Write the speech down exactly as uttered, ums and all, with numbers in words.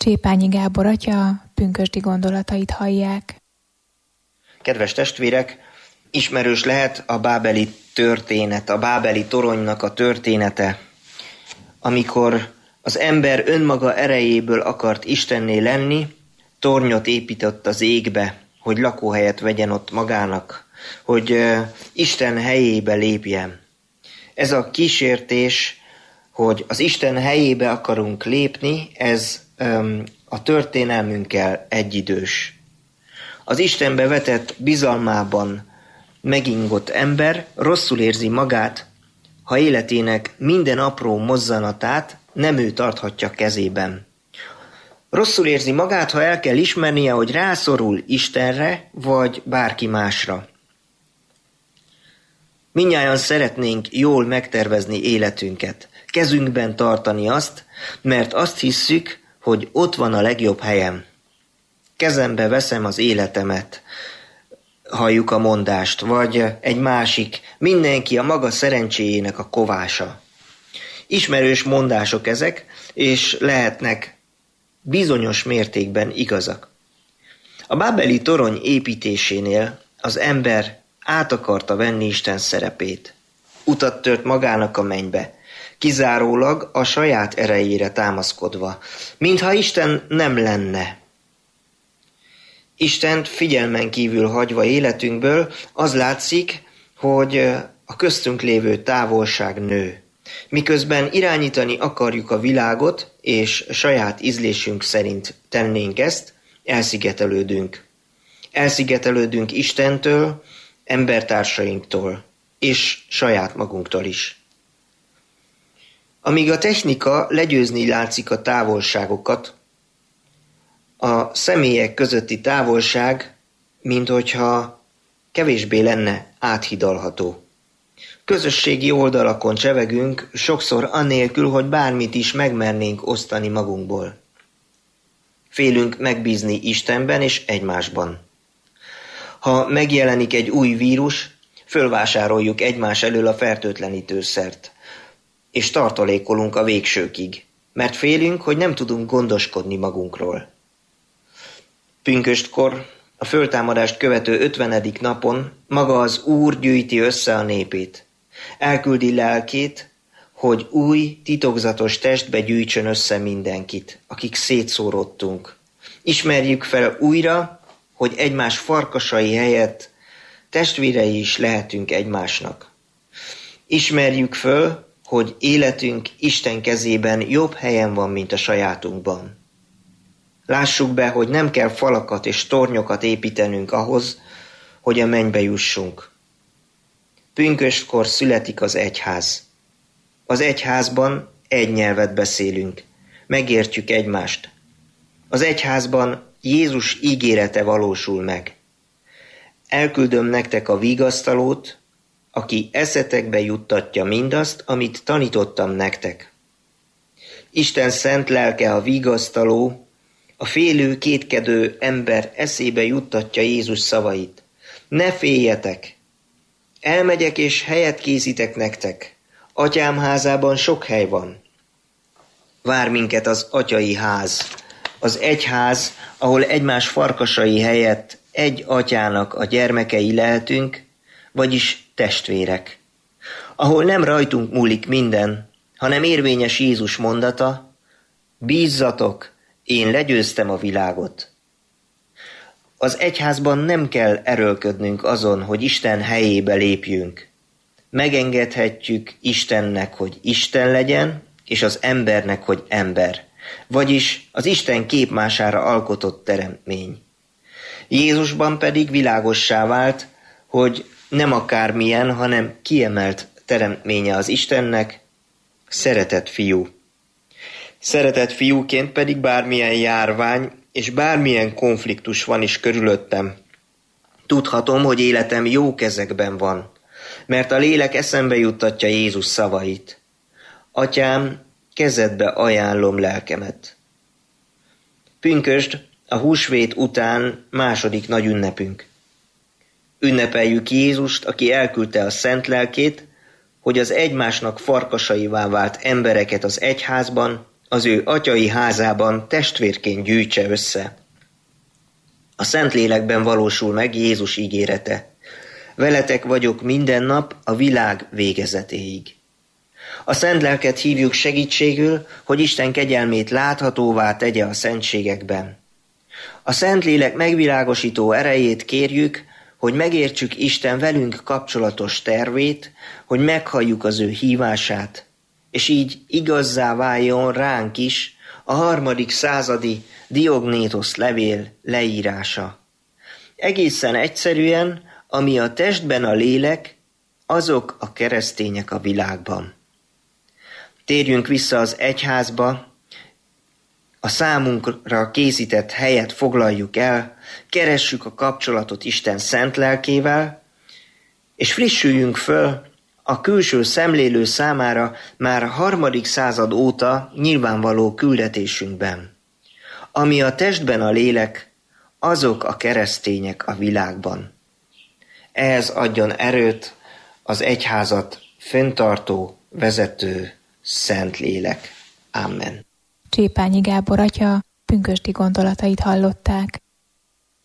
Csépányi Gábor atya pünkösdi gondolatait hallják. Kedves testvérek, ismerős lehet a bábeli történet, a bábeli toronynak a története, amikor az ember önmaga erejéből akart Istenné lenni, tornyot épített az égbe, hogy lakóhelyet vegyen ott magának, hogy uh, Isten helyébe lépjen. Ez a kísértés, hogy az Isten helyébe akarunk lépni, ez um, a történelmünkkel egyidős. Az Istenbe vetett bizalmában megingott ember rosszul érzi magát, ha életének minden apró mozzanatát nem ő tarthatja kezében. Rosszul érzi magát, ha el kell ismernie, hogy rászorul Istenre, vagy bárki másra. Mindnyájan szeretnénk jól megtervezni életünket, kezünkben tartani azt, mert azt hisszük, hogy ott van a legjobb helyem. Kezembe veszem az életemet, halljuk a mondást, vagy egy másik, mindenki a maga szerencséjének a kovása. Ismerős mondások ezek, és lehetnek bizonyos mértékben igazak. A bábeli torony építésénél az ember át akarta venni Isten szerepét. Utat tört magának a mennybe, kizárólag a saját erejére támaszkodva, mintha Isten nem lenne. Istent figyelmen kívül hagyva életünkből az látszik, hogy a köztünk lévő távolság nő. Miközben irányítani akarjuk a világot, és saját ízlésünk szerint tennénk ezt, elszigetelődünk. Elszigetelődünk Istentől, embertársainktól, és saját magunktól is. Amíg a technika legyőzni látszik a távolságokat, a személyek közötti távolság, minthogyha kevésbé lenne áthidalható. Közösségi oldalakon csevegünk, sokszor anélkül, hogy bármit is megmernénk osztani magunkból. Félünk megbízni Istenben és egymásban. Ha megjelenik egy új vírus, fölvásároljuk egymás elől a fertőtlenítőszert, és tartalékolunk a végsőkig, mert félünk, hogy nem tudunk gondoskodni magunkról. Pünköstkor, a föltámadást követő ötvenedik napon maga az Úr gyűjti össze a népét. Elküldi lelkét, hogy új, titokzatos testbe gyűjtsön össze mindenkit, akik szétszóródtunk. Ismerjük fel újra, hogy egymás farkasai helyett testvérei is lehetünk egymásnak. Ismerjük föl, hogy életünk Isten kezében jobb helyen van, mint a sajátunkban. Lássuk be, hogy nem kell falakat és tornyokat építenünk ahhoz, hogy a mennybe jussunk. Pünköstkor születik az egyház. Az egyházban egy nyelvet beszélünk, megértjük egymást. Az egyházban Jézus ígérete valósul meg. Elküldöm nektek a vigasztalót, aki eszetekbe juttatja mindazt, amit tanítottam nektek. Isten szent lelke a vigasztaló, a félő, kétkedő ember eszébe juttatja Jézus szavait. Ne féljetek! Elmegyek és helyet készítek nektek. Atyám házában sok hely van. Vár minket az atyai ház, az egyház, ahol egymás farkasai helyett egy atyának a gyermekei lehetünk, vagyis testvérek. Ahol nem rajtunk múlik minden, hanem érvényes Jézus mondata, bízzatok, én legyőztem a világot. Az egyházban nem kell erőlködnünk azon, hogy Isten helyébe lépjünk. Megengedhetjük Istennek, hogy Isten legyen, és az embernek, hogy ember. Vagyis az Isten képmására alkotott teremtmény. Jézusban pedig világossá vált, hogy nem akármilyen, hanem kiemelt teremtménye az Istennek, szeretett fiú. Szeretett fiúként pedig bármilyen járvány és bármilyen konfliktus van is körülöttem. Tudhatom, hogy életem jó kezekben van, mert a lélek eszembe juttatja Jézus szavait. Atyám, kezedbe ajánlom lelkemet. Pünkösd a húsvét után második nagy ünnepünk. Ünnepeljük Jézust, aki elküldte a szent lelkét, hogy az egymásnak farkasaivá vált embereket az egyházban az ő atyai házában testvérként gyűjtse össze. A Szentlélekben valósul meg Jézus ígérete. Veletek vagyok minden nap a világ végezetéig. A Szent Lelket hívjuk segítségül, hogy Isten kegyelmét láthatóvá tegye a szentségekben. A Szentlélek megvilágosító erejét kérjük, hogy megértsük Isten velünk kapcsolatos tervét, hogy meghalljuk az ő hívását, és így igazzá váljon ránk is a harmadik századi Diognétosz levél leírása. Egészen egyszerűen, ami a testben a lélek, azok a keresztények a világban. Térjünk vissza az egyházba, a számunkra készített helyet foglaljuk el, keressük a kapcsolatot Isten szent lelkével, és frissüljünk föl a külső szemlélő számára már a harmadik század óta nyilvánvaló küldetésünkben. Ami a testben a lélek, azok a keresztények a világban. Ehhez adjon erőt az egyházat fenntartó, vezető Szentlélek. Amen. Csépányi Gábor atya pünkösdi gondolatait hallották.